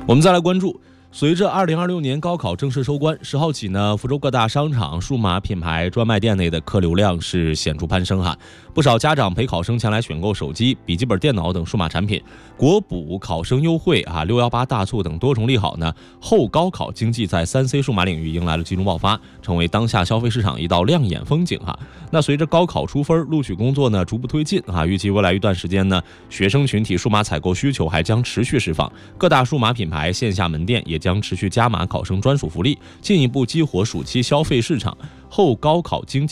我们再来关注，随着2026年高考正式收官，10号起呢，福州各大商场、数码品牌专卖店内的客流量是显著攀升哈。不少家长陪考生前来选购手机、笔记本电脑等数码产品。国补考生优惠618大促等多重利好呢，后高考经济在3C 数码领域迎来了集中爆发，成为当下消费市场一道亮眼风景哈。那随着高考出分，录取工作呢逐步推进预计未来一段时间呢，学生群体数码采购需求还将持续释放，各大数码品牌线下门店也将持续加码考生专属福利，进一步激活暑期消费市场。后高考经济